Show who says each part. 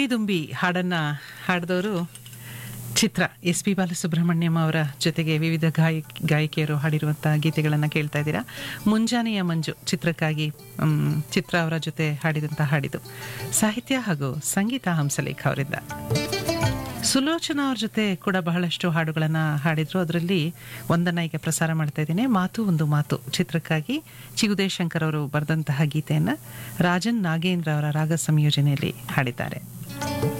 Speaker 1: ದುಂಬಿ ದುಂಬಿ ಹಾಡನ್ನ ಹಾಡಿದವರು ಚಿತ್ರ ಎಸ್ ಪಿ ಬಾಲಸುಬ್ರಹ್ಮಣ್ಯಂ ಅವರ ಜೊತೆಗೆ ವಿವಿಧ ಗಾಯಕಿಯರು ಹಾಡಿರುವಂತಹ ಗೀತೆಗಳನ್ನು ಕೇಳ್ತಾ ಇದ್ದೀರಾ. ಮುಂಜಾನೆಯ ಮಂಜು ಚಿತ್ರಕ್ಕಾಗಿ ಚಿತ್ರ ಅವರ ಜೊತೆ ಹಾಡಿದಂಥ ಹಾಡಿದು ಸಾಹಿತ್ಯ ಹಾಗೂ ಸಂಗೀತ ಹಂಸಲೇಖ ಅವರಿಂದ. ಸುಲೋಚನಾ ಅವ್ರ ಜೊತೆ ಕೂಡ ಬಹಳಷ್ಟು ಹಾಡುಗಳನ್ನು ಹಾಡಿದ್ರು. ಅದರಲ್ಲಿ ಒಂದನ್ನು ಈಗ ಪ್ರಸಾರ ಮಾಡ್ತಾ ಇದ್ದೀನಿ. ಮಾತು ಒಂದು ಮಾತು ಚಿತ್ರಕ್ಕಾಗಿ ಚಿಗುದೇಶ್ ಶಂಕರ್ ಅವರು ಬರೆದಂತಹ ಗೀತೆಯನ್ನು ರಾಜನ್ ನಾಗೇಂದ್ರ ಅವರ ರಾಗ ಸಂಯೋಜನೆಯಲ್ಲಿ ಹಾಡಿದ್ದಾರೆ.